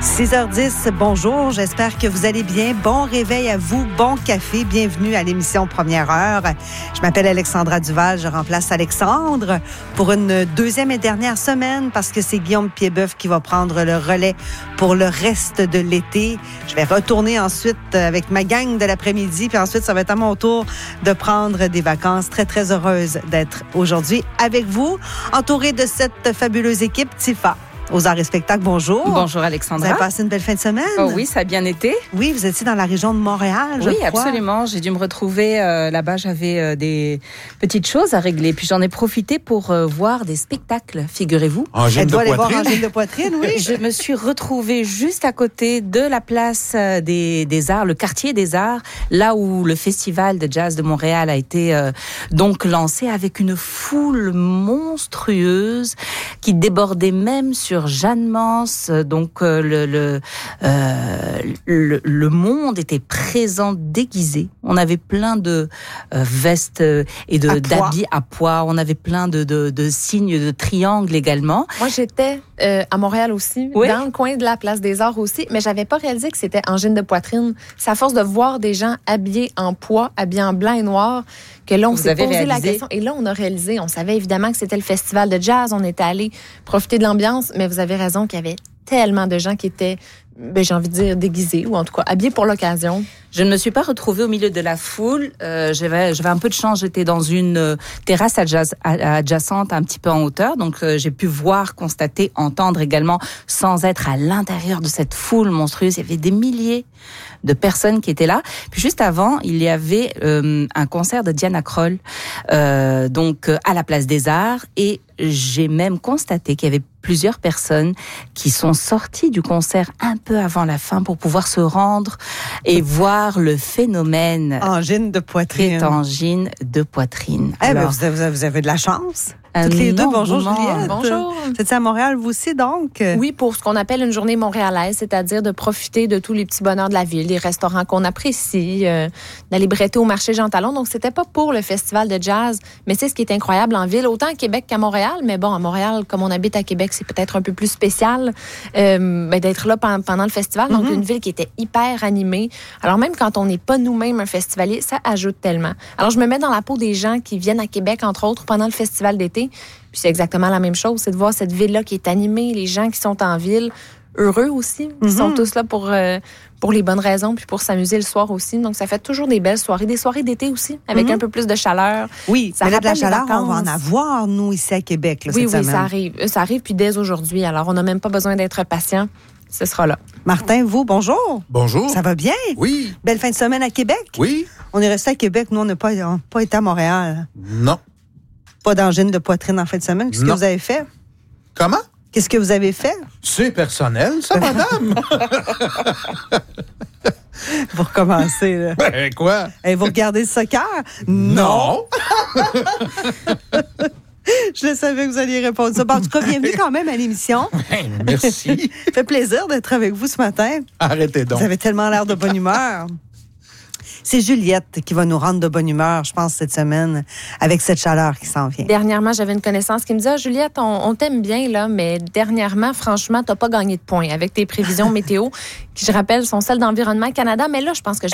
6h10, bonjour, j'espère que vous allez bien. Bon réveil à vous, bon café, bienvenue à l'émission Première Heure. Je m'appelle Alexandra Duval, je remplace Alexandre pour une deuxième et dernière semaine parce que c'est Guillaume Piedboeuf qui va prendre le relais pour le reste de l'été. Je vais retourner ensuite avec ma gang de l'après-midi, puis ensuite ça va être à mon tour de prendre des vacances. Très, très heureuse d'être aujourd'hui avec vous, entourée de cette fabuleuse équipe Tifa. Aux arts et spectacles, bonjour. Bonjour Alexandra. Vous avez passé une belle fin de semaine? Oh oui, ça a bien été. Oui, vous étiez dans la région de Montréal, je crois. Oui, absolument. J'ai dû me retrouver là-bas. J'avais des petites choses à régler. Puis j'en ai profité pour voir des spectacles, figurez-vous. Angine de poitrine? Angine de poitrine, oui. Je me suis retrouvée juste à côté de la place des Arts, le quartier des Arts, là où le festival de jazz de Montréal a été donc lancé avec une foule monstrueuse qui débordait même sur Jeanne Mance, donc le monde était présent déguisé. On avait plein de vestes et d'habits à pois. On avait plein de signes de triangles également. Moi, j'étais à Montréal aussi, oui, dans le coin de la Place des Arts aussi, mais j'avais pas réalisé que c'était angine de poitrine. C'est à force de voir des gens habillés en pois, habillés en blanc et noir, que là, on s'est posé la question. Et là, on a réalisé, on savait évidemment que c'était le festival de jazz. On était allés profiter de l'ambiance, mais vous avez raison qu'il y avait tellement de gens qui étaient, j'ai envie de dire, déguisés, ou en tout cas habillés pour l'occasion. Je ne me suis pas retrouvée au milieu de la foule. J'avais un peu de chance. J'étais dans une terrasse adjacente, un petit peu en hauteur. Donc, j'ai pu voir, constater, entendre également, sans être à l'intérieur de cette foule monstrueuse. Il y avait des milliers de personnes qui étaient là. Puis juste avant, il y avait un concert de Diana Krall, donc à la Place des Arts. Et j'ai même constaté qu'il y avait plusieurs personnes qui sont sorties du concert un peu avant la fin pour pouvoir se rendre et voir le phénomène angine de poitrine. Angine de poitrine. Alors, vous avez de la chance. Toutes les deux, bonjour Juliette. Bonjour. C'est à Montréal, vous aussi, donc? Oui, pour ce qu'on appelle une journée montréalaise, c'est-à-dire de profiter de tous les petits bonheurs de la ville, des restaurants qu'on apprécie, d'aller bretter au marché Jean Talon. Donc, c'était pas pour le festival de jazz, mais c'est ce qui est incroyable en ville, autant à Québec qu'à Montréal. Mais bon, à Montréal, comme on habite à Québec, c'est peut-être un peu plus spécial d'être là pendant le festival. Donc, une ville qui était hyper animée. Alors, même quand on n'est pas nous-mêmes un festivalier, ça ajoute tellement. Alors, je me mets dans la peau des gens qui viennent à Québec, entre autres, pendant le festival d'été. Puis c'est exactement la même chose, c'est de voir cette ville-là qui est animée, les gens qui sont en ville, heureux aussi, qui sont tous là pour les bonnes raisons, puis pour s'amuser le soir aussi. Donc, ça fait toujours des belles soirées, des soirées d'été aussi, avec un peu plus de chaleur. Oui, ça mais de la chaleur, on va en avoir, nous, ici à Québec, là, cette semaine. Ça arrive, puis dès aujourd'hui. Alors, on n'a même pas besoin d'être patient. Ce sera là. Martin, vous, bonjour. Bonjour. Ça va bien? Oui. Belle fin de semaine à Québec? Oui. On est resté à Québec, nous, on n'a pas été à Montréal. Non. Pas d'angine de poitrine en fin de semaine. Qu'est-ce que vous avez fait? Comment? Qu'est-ce que vous avez fait? C'est personnel, ça, madame. Vous recommencez, là. Ben, quoi? Et vous regardez le soccer? Non. Je le savais que vous alliez répondre ça. Bon, en tout cas, bienvenue quand même à l'émission. Ben, merci. Ça fait plaisir d'être avec vous ce matin. Arrêtez donc. Vous avez tellement l'air de bonne humeur. C'est Juliette qui va nous rendre de bonne humeur, je pense, cette semaine, avec cette chaleur qui s'en vient. Dernièrement, j'avais une connaissance qui me disait « Juliette, on t'aime bien, là, mais dernièrement, franchement, t'as pas gagné de points avec tes prévisions météo, qui, je rappelle, sont celles d'Environnement Canada. Mais là, je pense que